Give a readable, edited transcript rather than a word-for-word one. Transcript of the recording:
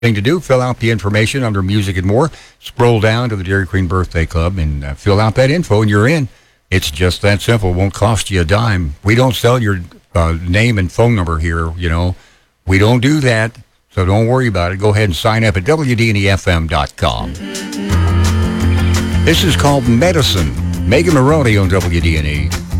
thing to do, fill out the information under music and more. Scroll down to the Dairy Queen Birthday Club and fill out that info, and you're in. It's just that simple. It won't cost you a dime. We don't sell your name and phone number here, you know. We don't do that, so don't worry about it. Go ahead and sign up at WDNEFM.com. This is called Medicine. Megan Maroney on WDNE.